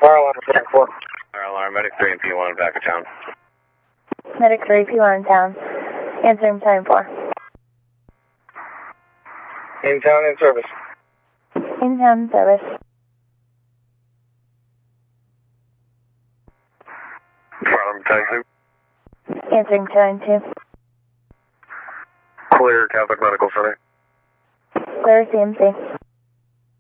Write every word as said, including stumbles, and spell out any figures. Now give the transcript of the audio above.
Fire alarm ten four. Fire alarm, medic three and P one back of town. Medic three, P one in town. Answering ten four. In town, in service. In town service. Fire alarm ten two. Answering ten two. Clear Catholic Medical Center. Clear C M C.